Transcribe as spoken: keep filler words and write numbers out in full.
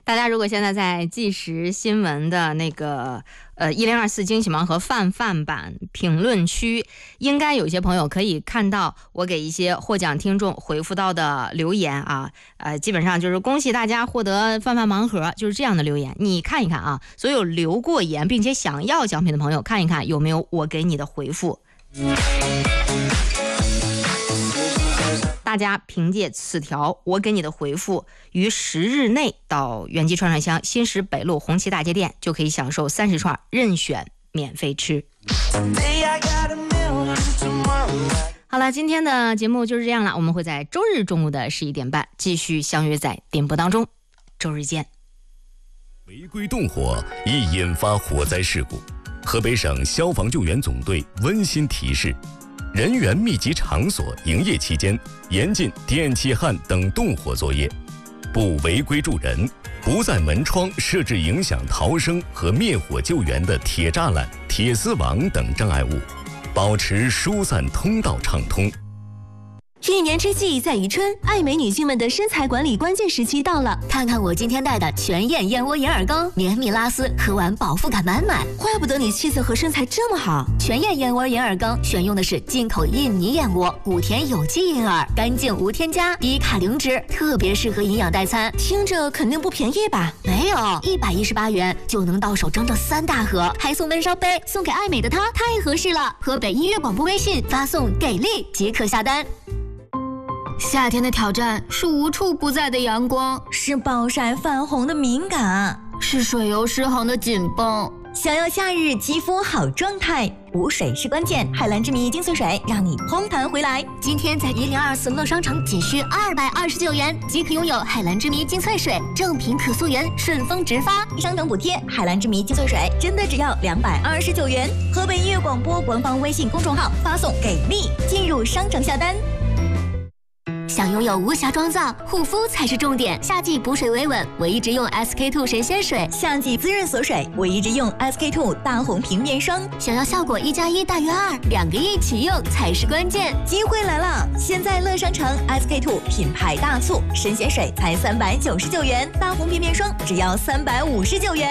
大家如果现在在即时新闻的那个呃一零二四惊喜盲盒泛泛版评论区，应该有些朋友可以看到我给一些获奖听众回复到的留言啊，呃，基本上就是恭喜大家获得泛泛盲盒，就是这样的留言。你看一看啊，所有留过言并且想要奖品的朋友，看一看有没有我给你的回复。大家凭借此条我给你的回复，于十日内到元记串串香新石北路红旗大街店，就可以享受三十串任选免费吃。好了，今天的节目就是这样了，我们会在周日中午的十一点半继续相约在点播当中，周日见。 违规动火易引发火灾事故，河北省消防救援总队温馨提示：人员密集场所营业期间，严禁电气焊等动火作业，不违规助人，不在门窗设置影响逃生和灭火救援的铁栅栏、铁丝网等障碍物，保持疏散通道畅通。 一年之计在于春，爱美女性们的身材管理关键时期到了。 看看我今天带的全燕燕窝眼耳膏，绵密拉丝，喝完饱腹感满满。 怪不得你气色和身材这么好。 全燕燕窝眼耳膏选用的是进口印尼燕窝，古田有机银耳，干净无添加，低卡零脂，特别适合营养代餐。 听着肯定不便宜吧？ 没有，一百一十八元就能到手整整三大盒，还送温烧杯，送给爱美的她太合适了。河北音乐广播微信发送给力即可下单。夏天的挑战是无处不在的阳光， 是暴晒泛红的敏感， 是水油失衡的紧绷。 想要夏日肌肤好状态，补水是关键。海蓝之谜精粹水让你嘭弹回来。 今天在一零二四乐商城仅需二百二十九元即可拥有海蓝之谜精粹水，正品可溯源，顺丰直发， 商城补贴。海蓝之谜精粹水真的只要两百二十九元。河北音乐广播官方微信公众号发送给力，进入商城下单。 想拥有无瑕妆造，护肤才是重点。夏季补水维稳，我一直用 S K two 神仙水； 夏季滋润锁水，我一直用 S K two 大红瓶面霜。 想要效果一加一大于二，两个一起用才是关键。 机会来了！现在乐商城 S K two 品牌大促，神仙水才三百九十九元，大红瓶面霜只要三百五十九元。